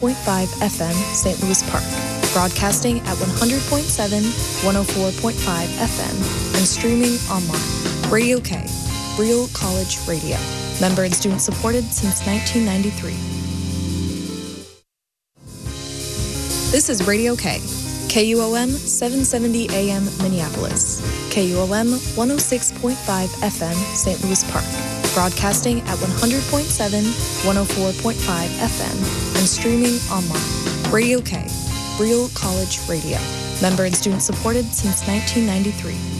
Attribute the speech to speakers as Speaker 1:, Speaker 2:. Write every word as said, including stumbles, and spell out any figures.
Speaker 1: point five F M, Saint Louis Park. Broadcasting at one hundred point seven, one oh four point five F M, and streaming online. Radio K, Real College Radio. Member and student supported since nineteen ninety-three. This is Radio K, K U O M seven seventy A M Minneapolis, K U O M one oh six point five F M Saint Louis Park, broadcasting at one hundred point seven, one oh four point five F M, and streaming online. Radio K, Real College Radio. Member and student supported since nineteen ninety-three.